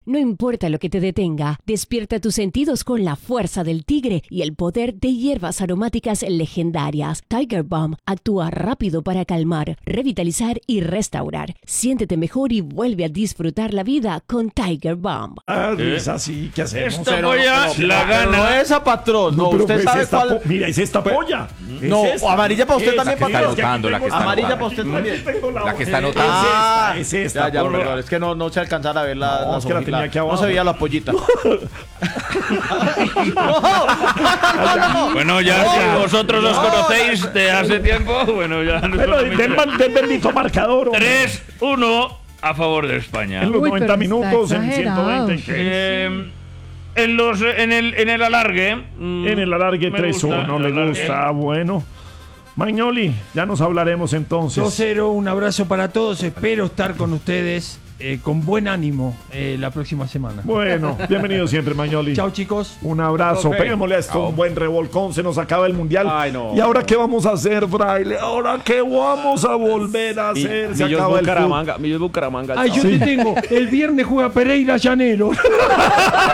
No importa lo que te detenga, despierta tus sentidos con la fuerza del tigre y el poder de hierbas aromáticas legendarias. Tiger Balm actúa rápido para calmar, revitalizar y restaurar. Siéntete mejor y vuelve a disfrutar la vida con Tiger Balm. Es así que hacemos. Esta polla la gana. No esa, patrón. No, usted sabe cuál. Mira, es esta polla. No, amarilla para usted también, que está patrón. anotando, la que está Amarilla anotando. para usted también. La que está anotando. Es esta. Ya, perdón, es que no se alcanzara a ver No, es que la tenía aquí abajo. no se veía la pollita. Bueno, ya si vosotros os conocéis de hace tiempo, bueno, ya no Bueno, del bendito marcador. 3-1 a favor de España. En los Uy, 90 pero minutos, está en exagerado. 120. En el alargue. En el alargue me 3-1, gusta, le el alargue. gusta. Bueno. Magnoli, ya nos hablaremos entonces. 2-0, un abrazo para todos. Espero estar con ustedes con buen ánimo la próxima semana. Bueno, bienvenido siempre, Magnoli. Chao, chicos. Un abrazo, Ok. peguémosle a esto un buen revolcón, se nos acaba el mundial. Ay, no. ¿Y ahora qué vamos a hacer, Fraile? ¿Ahora qué vamos a volver a hacer? Se acaba el fútbol. Millos Bucaramanga. Ay, yo te tengo. El viernes juega Pereira Llanero.